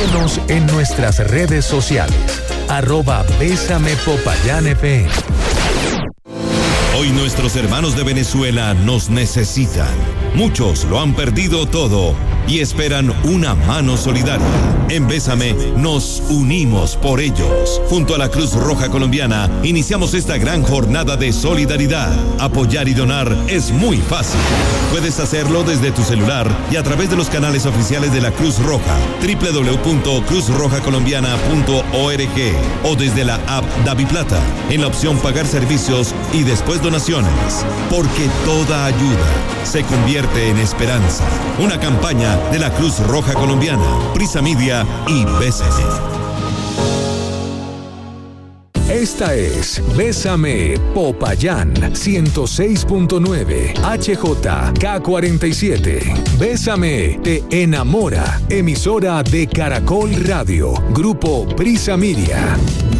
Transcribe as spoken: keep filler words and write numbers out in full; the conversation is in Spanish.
Síguenos en nuestras redes sociales. Arroba Bésame Popayán F M. Hoy nuestros hermanos de Venezuela nos necesitan. Muchos lo han perdido todo y esperan una mano solidaria. En Bésame nos unimos por ellos. Junto a la Cruz Roja Colombiana iniciamos esta gran jornada de solidaridad. Apoyar y donar es muy fácil. Puedes hacerlo desde tu celular y a través de los canales oficiales de la Cruz Roja, doble u doble u doble u punto cruz roja colombiana punto org, o desde la app DaviPlata en la opción Pagar servicios y después donaciones. Porque toda ayuda se convierte en esperanza. Una campaña de la Cruz Roja Colombiana, Prisa Media y Bésame. Esta es Bésame Popayán ciento seis punto nueve H J K cuarenta y siete. Bésame te enamora. Emisora de Caracol Radio. Grupo Prisa Media.